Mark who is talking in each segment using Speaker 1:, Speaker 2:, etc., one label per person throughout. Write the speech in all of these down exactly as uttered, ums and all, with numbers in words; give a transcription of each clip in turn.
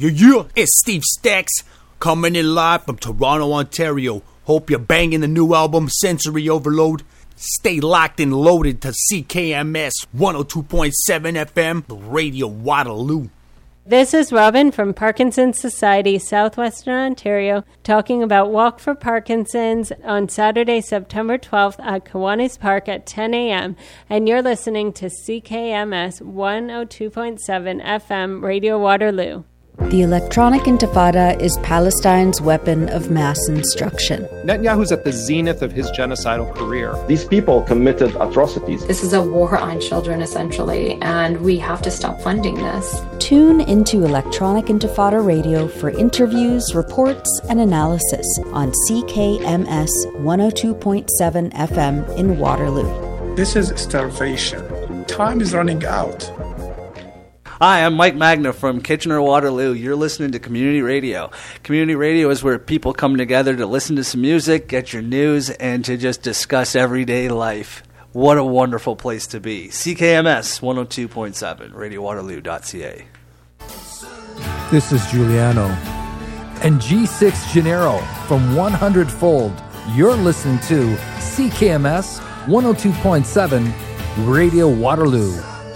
Speaker 1: Yeah, yeah, it's Steve Stacks coming in live from Toronto, Ontario. Hope you're banging the new album, Sensory Overload. Stay locked and loaded to C K M S one oh two point seven F M, Radio Waterloo.
Speaker 2: This is Robin from Parkinson's Society, Southwestern Ontario, talking about Walk for Parkinson's on Saturday, September twelfth at Kiwanis Park at ten a.m. And you're listening to C K M S one oh two point seven F M, Radio Waterloo.
Speaker 3: The electronic intifada is Palestine's weapon of mass instruction.
Speaker 4: Netanyahu's at the zenith of his genocidal career.
Speaker 5: These people committed atrocities.
Speaker 6: This is a war on children, essentially, and we have to stop funding this.
Speaker 3: Tune into Electronic Intifada Radio for interviews, reports, and analysis on C K M S one oh two point seven F M in Waterloo.
Speaker 7: This is starvation. Time is running out.
Speaker 8: Hi, I'm Mike Magna from Kitchener-Waterloo. You're listening to Community Radio. Community Radio is where people come together to listen to some music, get your news, and to just discuss everyday life. What a wonderful place to be. C K M S one oh two point seven, radio waterloo dot c a.
Speaker 9: This is Giuliano. And G six Gennaro from one hundred Fold. You're listening to C K M S one oh two point seven, Radio Waterloo.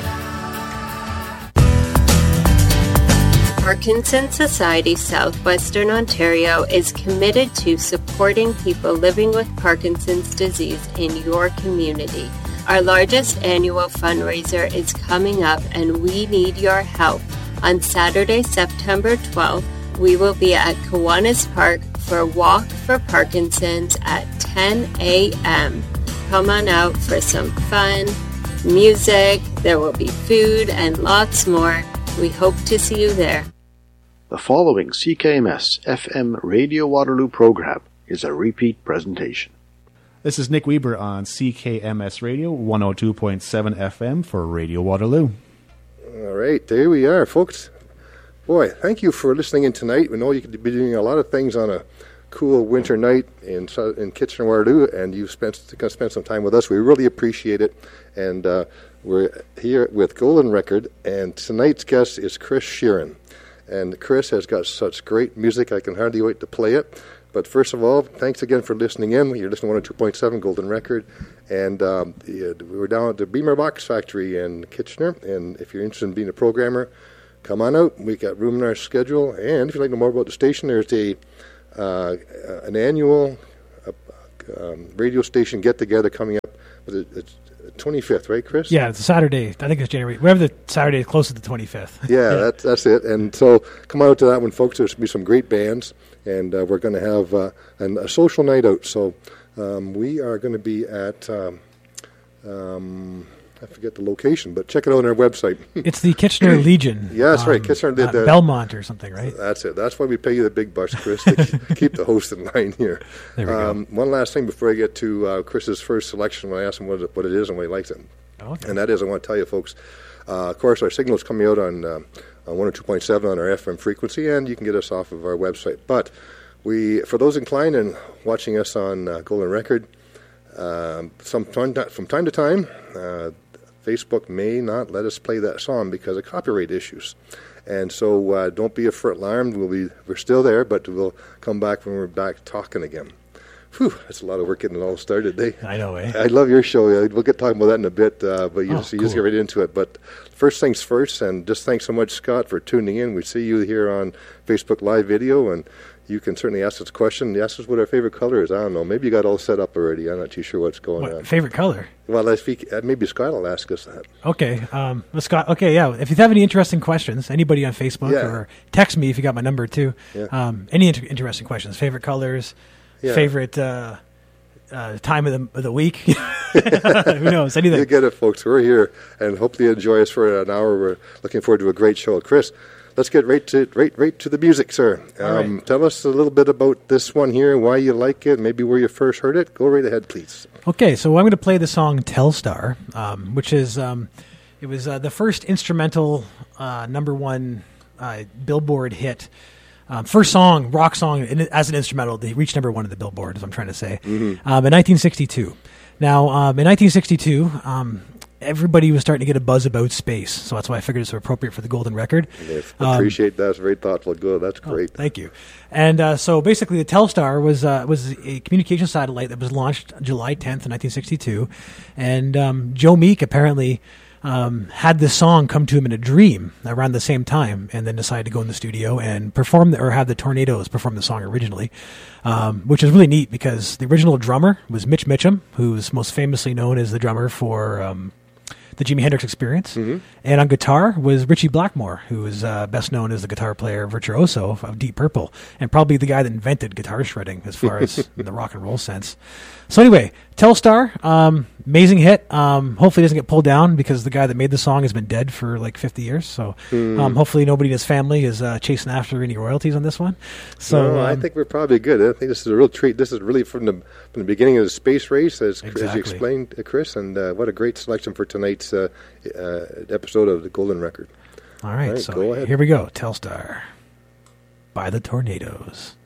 Speaker 2: Parkinson's Society Southwestern Ontario is committed to supporting people living with Parkinson's disease in your community. Our largest annual fundraiser is coming up and we need your help. On Saturday, September twelfth, we will be at Kiwanis Park for Walk for Parkinson's at ten a.m. Come on out for some fun, music, there will be food and lots more. We hope to see you there.
Speaker 10: The following C K M S F M Radio Waterloo program is a repeat presentation.
Speaker 11: This is Nick Weber on C K M S Radio one oh two point seven F M for Radio Waterloo.
Speaker 12: All right, there we are, folks. Boy, thank you for listening in tonight. We know you could be doing a lot of things on a cool winter night in in Kitchener-Waterloo, and you've spent going to spend some time with us. We really appreciate it, and uh, we're here with Golden Record, and tonight's guest is Chris Sheeran. And Chris has got such great music, I can hardly wait to play it. But first of all, thanks again for listening in. You're listening to one oh two point seven Golden Record. And um, the, we were down at the Beamer Box Factory in Kitchener. And if you're interested in being a programmer, come on out. We got room in our schedule. And if you'd like to know more about the station, there's a uh, an annual uh, um, radio station get-together coming up. It's twenty-fifth, right, Chris?
Speaker 13: Yeah, it's a Saturday. I think it's January. Whatever the Saturday is close to the twenty-fifth.
Speaker 12: Yeah, yeah. That's, that's it. And so come out to that one, folks. There's going to be some great bands, and uh, we're going to have uh, an, a social night out. So um, we are going to be at, um, um, I forget the location, but check it out on our website.
Speaker 13: It's the Kitchener Legion.
Speaker 12: Yeah, that's
Speaker 13: um,
Speaker 12: right. Kitchener did
Speaker 13: uh,
Speaker 12: the
Speaker 13: Belmont or something, right?
Speaker 12: That's it. That's why we pay you the big bucks, Chris, to keep the host in line here.
Speaker 13: There we
Speaker 12: um,
Speaker 13: go.
Speaker 12: One last thing before I get to uh, Chris's first selection, when I asked him what it, what it is and why he likes it.
Speaker 13: Okay.
Speaker 12: And that is, I want to tell you, folks, uh, of course, our signal is coming out on, uh, on one oh two point seven on our F M frequency, and you can get us off of our website. But we, for those inclined and watching us on uh, Golden Record, um, some time, from time to time, uh, Facebook may not let us play that song because of copyright issues. And so uh, don't be alarmed. We'll be, we're still there, but we'll come back when we're back talking again. Whew, that's a lot of work getting it all started. They,
Speaker 13: I know, eh?
Speaker 12: I love your show. We'll get talking about that in a bit, uh, but you,
Speaker 13: oh,
Speaker 12: just, you
Speaker 13: cool.
Speaker 12: just get right into it. But first things first, and just thanks so much, Scott, for tuning in. We see you here on Facebook Live Video, and you can certainly ask us a question. Ask us what our favorite color is. I don't know. Maybe you got all set up already. I'm not too sure what's going
Speaker 13: what,
Speaker 12: on.
Speaker 13: Favorite color?
Speaker 12: Well, I speak, uh, maybe Scott will ask us that.
Speaker 13: Okay. Um, well, Scott, okay, yeah. If you have any interesting questions, anybody on Facebook,
Speaker 12: Yeah.
Speaker 13: or text me if you got my number too.
Speaker 12: Yeah.
Speaker 13: Um, any inter- interesting questions? Favorite colors?
Speaker 12: Yeah.
Speaker 13: Favorite uh, uh, time of the, of the week? Who knows? Anything.
Speaker 12: You get it, folks. We're here, and hopefully you enjoy us for an hour. We're looking forward to a great show. Chris, let's get right to right right to the music, sir. Um,
Speaker 13: right.
Speaker 12: Tell us a little bit about this one here, why you like it, maybe where you first heard it. Go right ahead, please.
Speaker 13: Okay, so I'm going to play the song Telstar, um, which is, um, it was uh, the first instrumental uh, number one uh, Billboard hit. Um, first song, rock song, in, as an instrumental, they reached number one in the Billboard, as I'm trying to say,
Speaker 12: Mm-hmm.
Speaker 13: um, in nineteen sixty-two. Now, um, in nineteen sixty-two, um, everybody was starting to get a buzz about space. So that's why I figured it's appropriate for the golden record.
Speaker 12: Yes,
Speaker 13: Um,
Speaker 12: appreciate that. It's very thoughtful. Good. That's great.
Speaker 13: Oh, thank you. And uh, so basically, the Telstar was uh, was a communication satellite that was launched July tenth, nineteen sixty-two, and um, Joe Meek apparently um, had this song come to him in a dream around the same time, and then decided to go in the studio and perform the, or have the Tornadoes perform the song originally, um, which is really neat because the original drummer was Mitch Mitchum, who's most famously known as the drummer for Um, the Jimi Hendrix Experience.
Speaker 12: Mm-hmm.
Speaker 13: And on guitar was Richie Blackmore, who is uh, best known as the guitar player virtuoso of, of Deep Purple, and probably the guy that invented guitar shredding as far as in the rock and roll sense. So anyway, Telstar, um, amazing hit. Um, hopefully it doesn't get pulled down because the guy that made the song has been dead for like fifty years. So
Speaker 12: Mm.
Speaker 13: um, hopefully nobody in his family is uh, chasing after any royalties on this one. So
Speaker 12: no, I
Speaker 13: um,
Speaker 12: think we're probably good. I think this is a real treat. This is really from the from the beginning of the space race, as, as
Speaker 13: Exactly.
Speaker 12: you explained, uh, Chris. And uh, what a great selection for tonight's uh, uh, episode of the Golden Record.
Speaker 13: all right,
Speaker 12: All right,
Speaker 13: so
Speaker 12: go ahead.
Speaker 13: here we go. Telstar by the Tornadoes.